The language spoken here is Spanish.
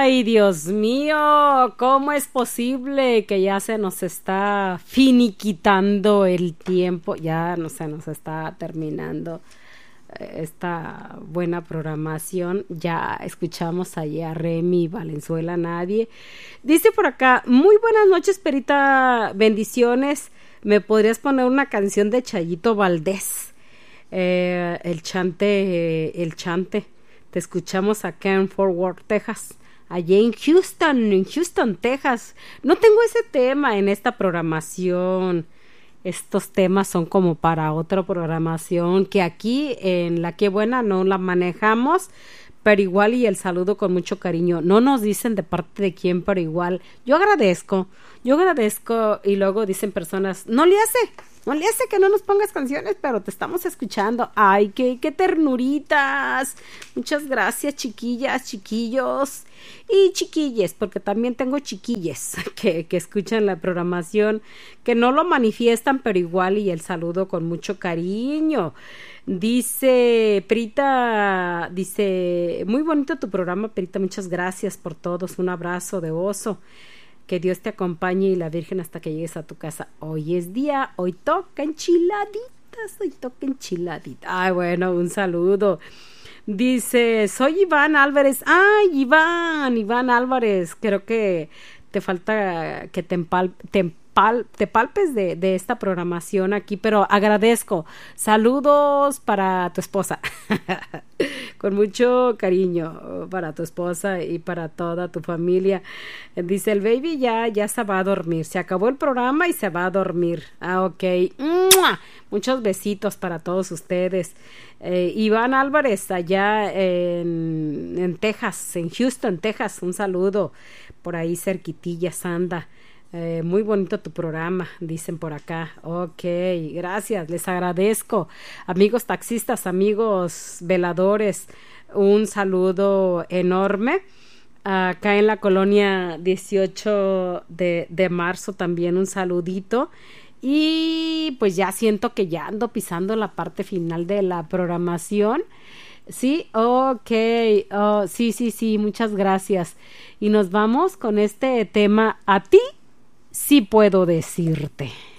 Ay, Dios mío, ¿cómo es posible que ya se nos está finiquitando el tiempo? Ya no se nos está terminando esta buena programación. Ya escuchamos allí a Remy Valenzuela, nadie. Dice por acá, muy buenas noches, Perita, bendiciones. ¿Me podrías poner una canción de Chayito Valdés? El chante. Te escuchamos acá en Fort Worth, Texas. Allí en Houston, Texas. No tengo ese tema en esta programación. Estos temas son como para otra programación que aquí en La Qué Buena no la manejamos, pero igual y el saludo con mucho cariño. No nos dicen de parte de quién, pero igual. Yo agradezco y luego dicen personas, no le hace que no nos pongas canciones, pero te estamos escuchando. Ay, qué ternuritas. Muchas gracias, chiquillas, chiquillos y chiquilles, porque también tengo chiquilles que escuchan la programación, que no lo manifiestan, pero igual y el saludo con mucho cariño. Dice Perita, muy bonito tu programa, Perita, muchas gracias por todos, un abrazo de oso. Que Dios te acompañe y la Virgen hasta que llegues a tu casa. Hoy es día, hoy toca enchiladitas. Ay, bueno, un saludo. Dice, soy Iván Álvarez. Ay, Iván Álvarez. Creo que te falta que te palpes de esta programación aquí, pero agradezco. Saludos para tu esposa. Con mucho cariño para tu esposa y para toda tu familia. Dice el baby ya se va a dormir. Se acabó el programa y se va a dormir. Ok. ¡Mua! Muchos besitos para todos ustedes. Iván Álvarez allá en Texas, en Houston, Texas. Un saludo por ahí cerquitillas anda. Muy bonito tu programa, dicen por acá. Ok, gracias, les agradezco. Amigos taxistas, amigos veladores, un saludo enorme. Acá en la colonia 18 de marzo también un saludito. Y pues ya siento que ya ando pisando la parte final de la programación. Sí, ok, sí, muchas gracias. Y nos vamos con este tema, a ti sí puedo decirte.